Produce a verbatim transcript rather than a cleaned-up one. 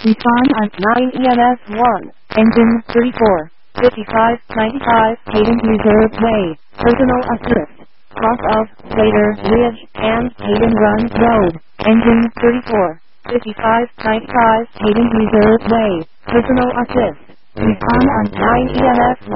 Respond on nine E M S one. Engine thirty-four. fifty-five ninety-five Hayden Reserve Way. Personal assist. Cross of Slater Ridge and Hayden Run Road. Engine thirty-four. fifty-five ninety-five Hayden Reserve Way. Personal assist. Respond on nine E M S